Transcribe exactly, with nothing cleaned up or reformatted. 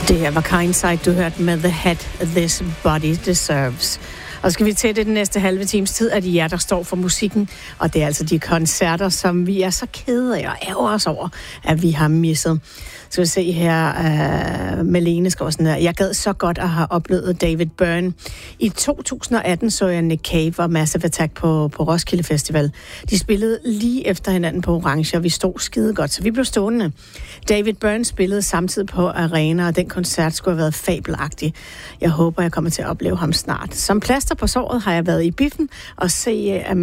Det her var Kindside, du hørte med The Head This Body Deserves. Og skal vi til det den næste halve times tid, at det jer, der står for musikken. Og det er altså de koncerter, som vi er så kede af og ærger os over, at vi har misset. Så vi se her, uh, Malene skal sådan her. Jeg gad så godt at have oplevet David Byrne. I to tusind og atten så jeg Nick Cave og Massive Attack på, på Roskilde Festival. De spillede lige efter hinanden på Orange, og vi stod skide godt, så vi blev stående. David Byrne spillede samtidig på Arena, og den koncert skulle have været fabelagtig. Jeg håber, jeg kommer til at opleve ham snart. Som plaster på såret har jeg været i biffen og se